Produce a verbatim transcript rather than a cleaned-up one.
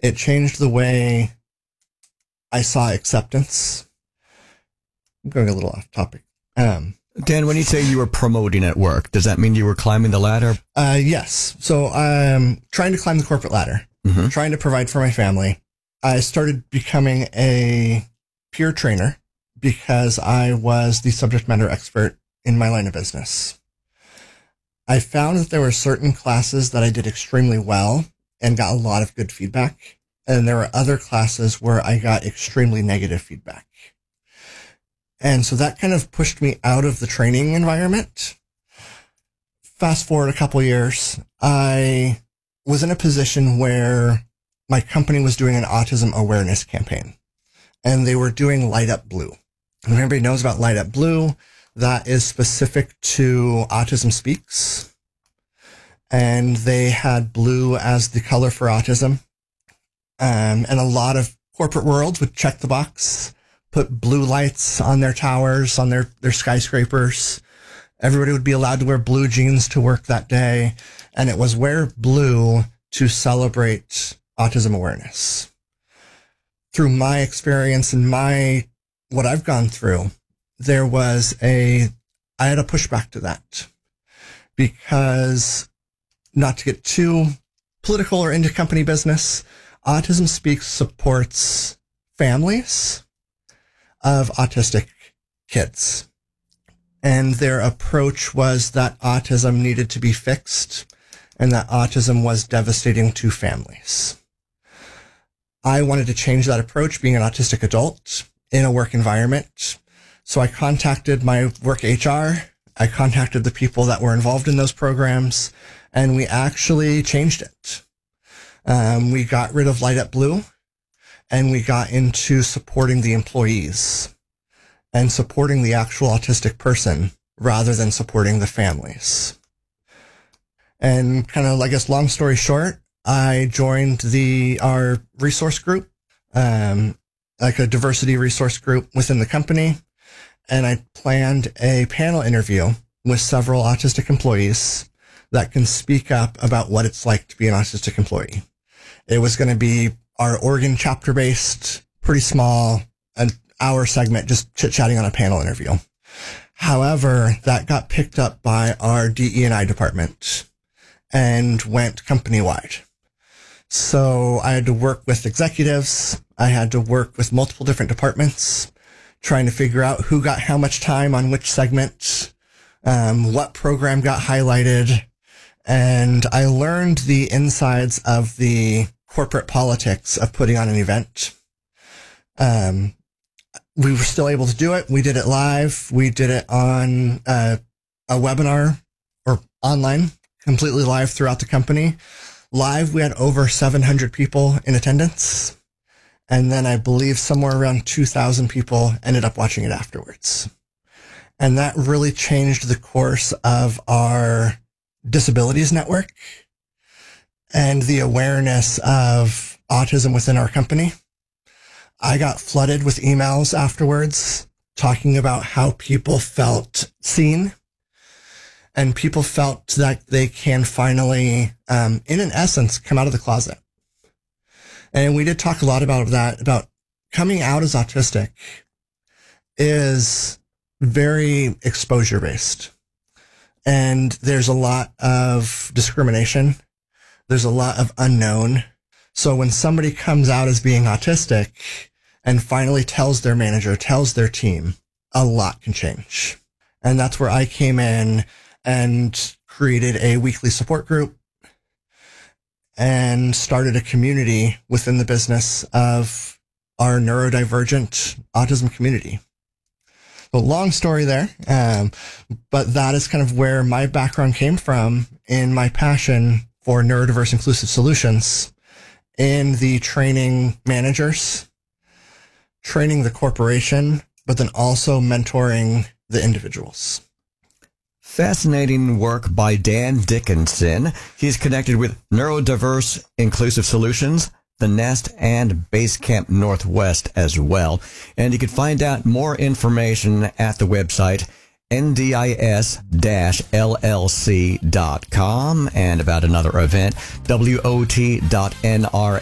It changed the way I saw acceptance. I'm going a little off topic. Um, Dan, when you say you were promoting at work, does that mean you were climbing the ladder? Uh, yes. So I'm trying to climb the corporate ladder, mm-hmm. trying to provide for my family. I started becoming a peer trainer because I was the subject matter expert in my line of business. I found that there were certain classes that I did extremely well and got a lot of good feedback. And there were other classes where I got extremely negative feedback. And so that kind of pushed me out of the training environment. Fast forward a couple years, I was in a position where my company was doing an autism awareness campaign, and they were doing Light Up Blue. And everybody knows about Light Up Blue. That is specific to Autism Speaks. And they had blue as the color for autism. Um, and a lot of corporate worlds would check the box, put blue lights on their towers, on their, their skyscrapers. Everybody would be allowed to wear blue jeans to work that day. And it was wear blue to celebrate autism awareness. Through my experience and my, what I've gone through, there was a, I had a pushback to that because, not to get too political or into company business, Autism Speaks supports families of autistic kids. And their approach was that autism needed to be fixed and that autism was devastating to families. I wanted to change that approach, being an autistic adult in a work environment. So I contacted my work H R. I contacted the people that were involved in those programs, and we actually changed it. Um, we got rid of Light Up Blue, and we got into supporting the employees and supporting the actual autistic person rather than supporting the families. And kind of, I guess, long story short, I joined the our resource group, um, like a diversity resource group within the company. And I planned a panel interview with several autistic employees that can speak up about what it's like to be an autistic employee. It was going to be our Oregon chapter based, pretty small, an hour segment, just chit chatting on a panel interview. However, that got picked up by our D E and I department and went company wide. So I had to work with executives. I had to work with multiple different departments, trying to figure out who got how much time on which segment, um, what program got highlighted. And I learned the insides of the corporate politics of putting on an event. Um, we were still able to do it. We did it live. We did it on uh, a webinar or online, completely live throughout the company. Live, we had over seven hundred people in attendance. And then I believe somewhere around two thousand people ended up watching it afterwards. And that really changed the course of our disabilities network and the awareness of autism within our company. I got flooded with emails afterwards talking about how people felt seen and people felt that they can finally, um, in an essence, come out of the closet. And we did talk a lot about that, about coming out as autistic is very exposure based. And there's a lot of discrimination. There's a lot of unknown. So when somebody comes out as being autistic and finally tells their manager, tells their team, a lot can change. And that's where I came in and created a weekly support group and started a community within the business of our neurodivergent autism community. So long story there, um, but that is kind of where my background came from in my passion for neurodiverse inclusive solutions in the training managers, training the corporation, but then also mentoring the individuals. Fascinating work by Dan Dickinson. He's connected with Neurodiverse Inclusive Solutions, the Nest, and Basecamp Northwest as well. And you can find out more information at the website N D I S L L C dot com, and about another event, W O T dot N R